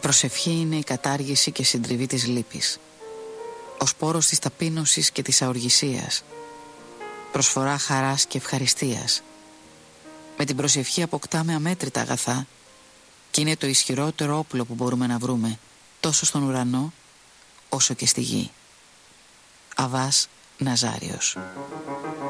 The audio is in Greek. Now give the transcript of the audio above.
προσευχή είναι η κατάργηση και συντριβή της λύπης, ο σπόρος της ταπείνωσης και της αοργησίας, προσφορά χαράς και ευχαριστίας. Με την προσευχή αποκτάμε αμέτρητα αγαθά και είναι το ισχυρότερο όπλο που μπορούμε να βρούμε τόσο στον ουρανό όσο και στη γη. Αββάς Ναζάριος.